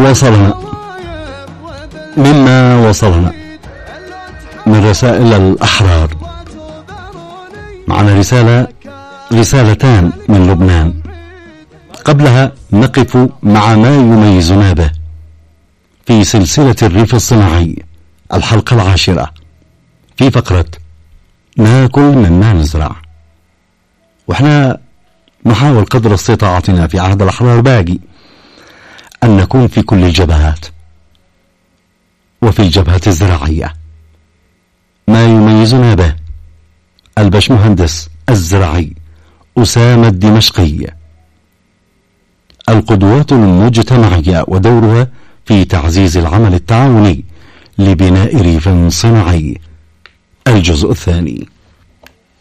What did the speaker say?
وصلنا من رسائل الأحرار. معنا رسالتان من لبنان. قبلها نقف مع ما يميزنا به في سلسلة الريف الصناعي، الحلقة 10، في فقرة ناكل مما نزرع. واحنا نحاول قدر استطاعتنا في عهد الأحرار باقي أن نكون في كل الجبهات، وفي الجبهة الزراعية ما يميزنا به البشمهندس الزراعي أسامة الدمشقي، القدوات المجتمعية ودورها في تعزيز العمل التعاوني لبناء ريف صناعي، الجزء الثاني.